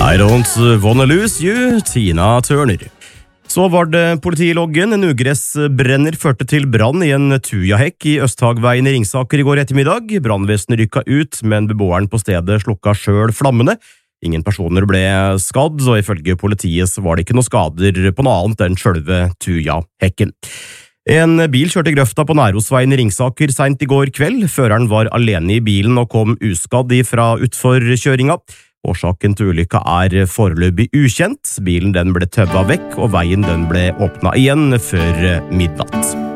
I don't wanna lose you, Tina Turner. Så var det politiloggen. En ugressbrenner førte til brann i en tujahekk i Østhagveien i Ringsaker i går ettermiddag. Brannvesenet rykket ut, men beboeren på stedet slukka selv flammene. Ingen personer ble skadd, og ifølge politiet så var det ikke noe skader på noe annet enn selve tujahekken. En bil kjørte grøfta på Nærosveien i Ringsaker sent i går kveld. Føreren var alene i bilen og kom uskadd ifra utforkjøringa. Årsaken til ulykka er foreløpig ukjent. Bilen den ble tøvet vekk, og veien den ble åpnet igjen før midnatt.